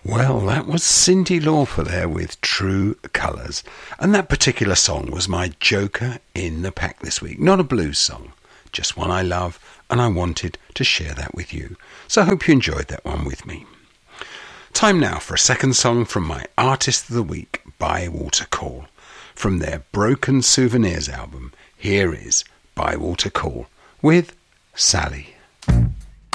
Well, that was Cyndi Lauper there with True Colours. And that particular song was my joker in the pack this week. Not a blues song, just one I love, and I wanted to share that with you. So I hope you enjoyed that one with me. Time now for a second song from my Artist of the Week, Bywater Call. From their Broken Souvenirs album, here is Bywater Call with Sally.